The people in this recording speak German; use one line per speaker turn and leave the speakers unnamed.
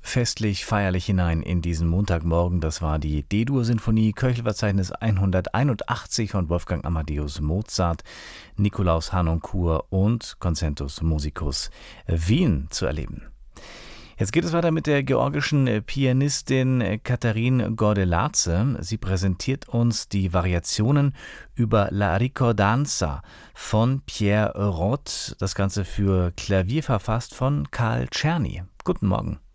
festlich, feierlich hinein in diesen Montagmorgen. Das war die D-Dur-Sinfonie, Köchelverzeichnis 181 von Wolfgang Amadeus Mozart, Nikolaus Harnoncourt und Concentus Musicus Wien zu erleben. Jetzt geht es weiter mit der georgischen Pianistin Catherine Gordeladze. Sie präsentiert uns die Variationen über La Ricordanza von Pierre Roth. Das Ganze für Klavier verfasst von Carl Czerny. Guten Morgen.